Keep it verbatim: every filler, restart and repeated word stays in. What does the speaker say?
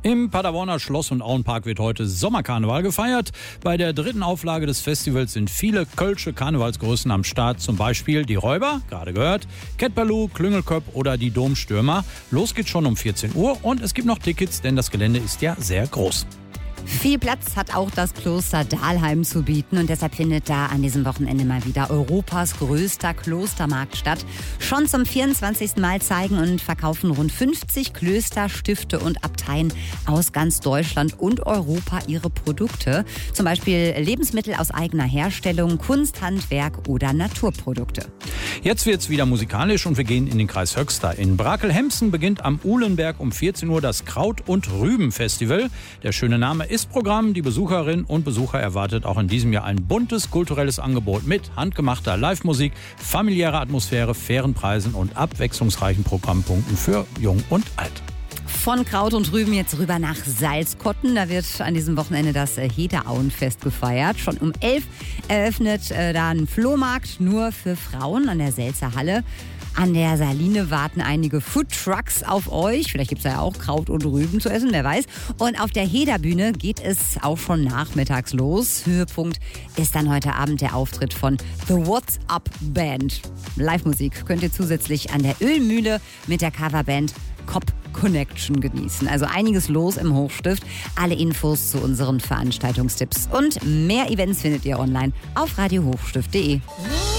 Im Paderborner Schloss- und Auenpark wird heute Sommerkarneval gefeiert. Bei der dritten Auflage des Festivals sind viele kölsche Karnevalsgrößen am Start. Zum Beispiel die Räuber, gerade gehört, Cat Ballou, Klüngelköpp oder die Domstürmer. Los geht's schon um vierzehn Uhr und es gibt noch Tickets, denn das Gelände ist ja sehr groß. Viel Platz hat auch das Kloster Dahlheim zu bieten und deshalb findet da an diesem Wochenende mal wieder Europas größter Klostermarkt statt. Schon zum vierundzwanzigsten Mal zeigen und verkaufen rund fünfzig Klöster, Stifte und Abteien aus ganz Deutschland und Europa ihre Produkte. Zum Beispiel Lebensmittel aus eigener Herstellung, Kunst, Handwerk oder Naturprodukte. Jetzt wird's wieder musikalisch und wir gehen in den Kreis Höxter. In Brakel-Hemsen beginnt am Uhlenberg um vierzehn Uhr das Kraut- und Rüben-Festival. Der schöne Name ist Programm. Die Besucherinnen und Besucher erwartet auch in diesem Jahr ein buntes kulturelles Angebot mit handgemachter Live-Musik, familiärer Atmosphäre, fairen Preisen und abwechslungsreichen Programmpunkten für Jung und Alt. Von Kraut und Rüben jetzt rüber nach Salzkotten. Da wird an diesem Wochenende das Hederauenfest gefeiert. Schon um elf eröffnet äh, da ein Flohmarkt nur für Frauen an der Selzer Halle. An der Saline warten einige Foodtrucks auf euch. Vielleicht gibt es ja auch Kraut und Rüben zu essen, wer weiß. Und auf der Hederbühne geht es auch schon nachmittags los. Höhepunkt ist dann heute Abend der Auftritt von The What's Up Band. Live-Musik könnt ihr zusätzlich an der Ölmühle mit der Coverband Cop Connection genießen. Also einiges los im Hochstift. Alle Infos zu unseren Veranstaltungstipps und mehr Events findet ihr online auf radio hochstift punkt de.